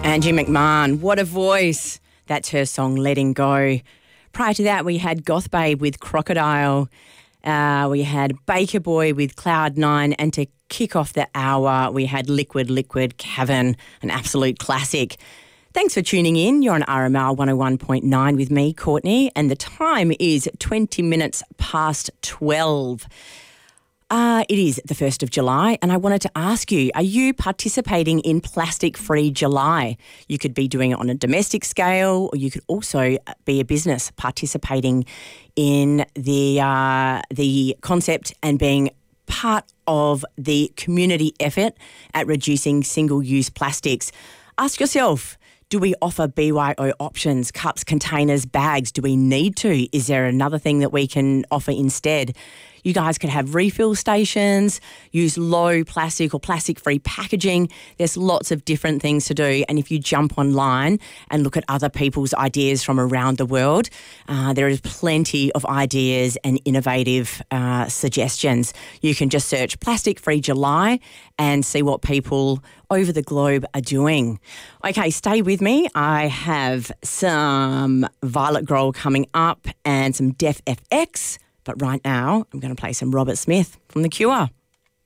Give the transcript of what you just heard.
Angie McMahon, what a voice. That's her song, Letting Go. Prior to that, we had Goth Babe with Crocodile. We had Baker Boy with Cloud 9. And to kick off the hour, we had Liquid Cavern, an absolute classic. Thanks for tuning in. You're on RMR 101.9 with me, Courtney, and the time is 20 minutes past 12. It is the 1st of July, and I wanted to ask you, are you participating in Plastic-Free July? You could be doing it on a domestic scale, or you could also be a business participating in the concept and being part of the community effort at reducing single-use plastics. Ask yourself, do we offer BYO options, cups, containers, bags? Do we need to? Is there another thing that we can offer instead? You guys could have refill stations, use low plastic or plastic-free packaging. There's lots of different things to do. And if you jump online and look at other people's ideas from around the world, there is plenty of ideas and innovative suggestions. You can just search Plastic-Free July and see what people over the globe are doing. Okay, stay with me. I have some Violet Grohl coming up and some Def FX. But right now, I'm going to play some Robert Smith from The Cure.